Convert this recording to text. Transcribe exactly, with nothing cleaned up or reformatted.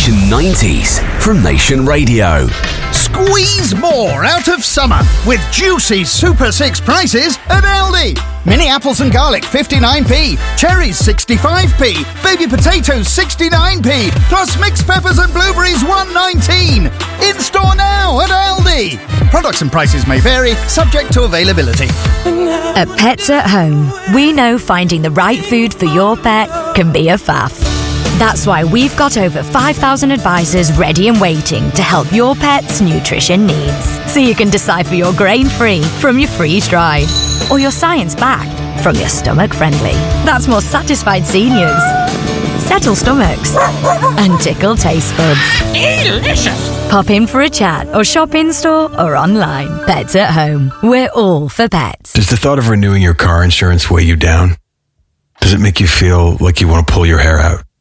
Nation nineties from Nation Radio. Squeeze more out of summer with juicy Super six prices at Aldi. Mini apples and garlic fifty-nine p, cherries sixty-five p, baby potatoes sixty-nine p, plus mixed peppers and blueberries one nineteen. In store now at Aldi. Products and prices may vary, subject to availability. At Pets at Home, we know finding the right food for your pet can be a faff. That's why we've got over five thousand advisors ready and waiting to help your pet's nutrition needs. So you can decipher your grain-free from your freeze-dried, or your science-backed from your stomach-friendly. That's more satisfied seniors, settle stomachs, and tickle taste buds. Delicious! Pop in for a chat or shop in-store or online. Pets at Home. We're all for pets. Does the thought of renewing your car insurance weigh you down? Does it make you feel like you want to pull your hair out?